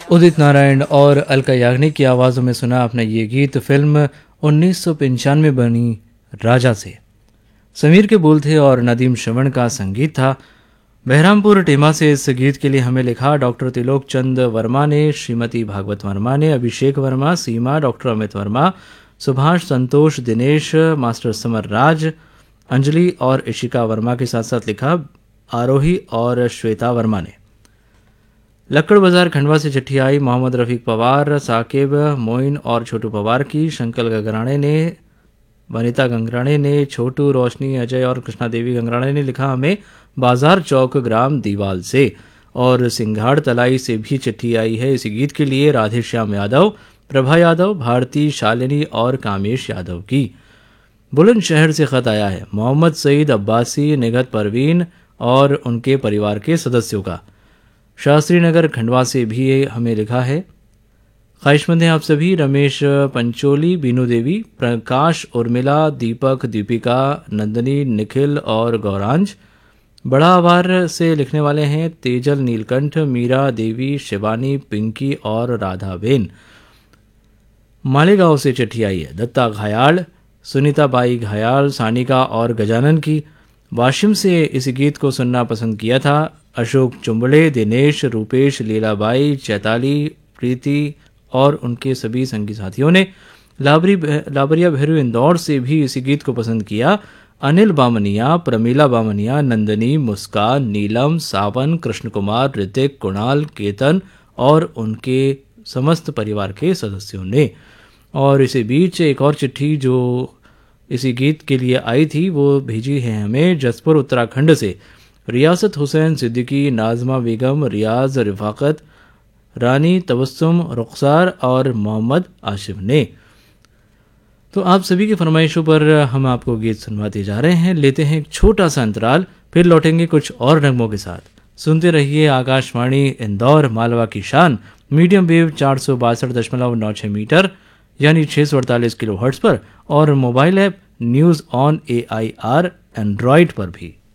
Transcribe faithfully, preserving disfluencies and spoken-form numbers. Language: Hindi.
उदित नारायण और अलका याग्निक की आवाज़ों में सुना आपने ये गीत फिल्म उन्नीस सौ पंचानवे बनी राजा से। समीर के बोल थे और नदीम श्रवण का संगीत था। बहरामपुर टेमा से इस गीत के लिए हमें लिखा डॉक्टर तिलोक चंद वर्मा ने, श्रीमती भागवत वर्मा ने, अभिषेक वर्मा, सीमा, डॉक्टर अमित वर्मा, सुभाष, संतोष, दिनेश, मास्टर समर राज, अंजलि और इशिका वर्मा के साथ साथ लिखा आरोही और श्वेता वर्मा ने। लक्कड़ बाजार खंडवा से चिट्ठी आई मोहम्मद रफ़ीक पवार, साकिब, मोइन और छोटू पवार की। शंकल गंगराणे ने, वनिता गंगराणे ने, छोटू, रोशनी, अजय और कृष्णा देवी गंगराणे ने लिखा हमें बाजार चौक ग्राम दीवाल से। और सिंघाड़ तलाई से भी चिट्ठी आई है इसी गीत के लिए राधेश्याम यादव, प्रभा यादव, भारती, शालिनी और कामेश यादव की। बुलंदशहर से खत आया है मोहम्मद सईद अब्बासी, निगत परवीन और उनके परिवार के सदस्यों का। शास्त्री नगर खंडवा से भी हमें लिखा है ख्वाहिशमंद हैं आप सभी रमेश पंचोली, बीनू देवी, प्रकाश, उर्मिला, दीपक, दीपिका, नंदनी, निखिल और गौरांज। बड़ा आवार से लिखने वाले हैं तेजल नीलकंठ, मीरा देवी, शिवानी, पिंकी और राधाबेन। मालेगांव से चिट्ठी आई है दत्ता घायाल, सुनीता बाई घायाल, सानिका और गजानन की। वाशिम से इस गीत को सुनना पसंद किया था अशोक चुंबड़े, दिनेश, रूपेश, लीलाबाई, चैताली, प्रीति और उनके सभी संगी साथियों ने। लाबरी लाबरिया भैरू इंदौर से भी इसी गीत को पसंद किया अनिल बामनिया, प्रमीला बामनिया, नंदनी, मुस्कान, नीलम, सावन, कृष्ण कुमार, ऋतिक, कुणाल, केतन और उनके समस्त परिवार के सदस्यों ने। और इसी बीच एक और चिट्ठी जो इसी गीत के लिए आई थी वो भेजी है हमें जसपुर उत्तराखंड से रियासत हुसैन सिद्दीकी, नाजमा बेगम, रियाज, रिफाकत, रानी, तबस्सुम, रुखसार और मोहम्मद आशिफ ने। तो आप सभी की फरमाइशों पर हम आपको गीत सुनवाते जा रहे हैं। लेते हैं एक छोटा सा अंतराल, फिर लौटेंगे कुछ और नगमों के साथ। सुनते रहिए आकाशवाणी इंदौर, मालवा की शान, मीडियम वेव चार सौ बासठ दशमलव नौ छः मीटर यानी छः सौ अड़तालीस किलो हर्ट्स पर और mobile app news on A I R Android पर भी।